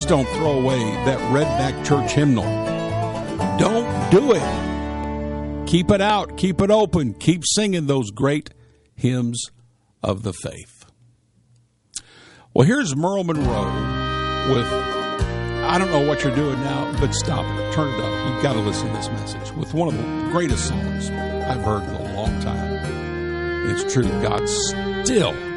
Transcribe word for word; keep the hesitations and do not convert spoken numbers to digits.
don't throw away that redneck church hymnal. Don't do it. Keep it out. Keep it open. Keep singing those great hymns of the faith. Well, here's Merle Monroe with, I don't know what you're doing now, but stop it. Turn it up. You've got to listen to this message with one of the greatest songs I've heard in a long time. It's true. God still